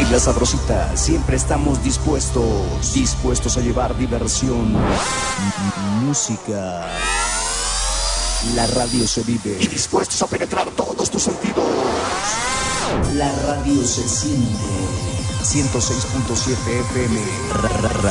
La Sabrosita, siempre estamos dispuestos a llevar diversión, música. La radio se vive y dispuestos a penetrar todos tus sentidos. La radio se siente. 106.7 FM.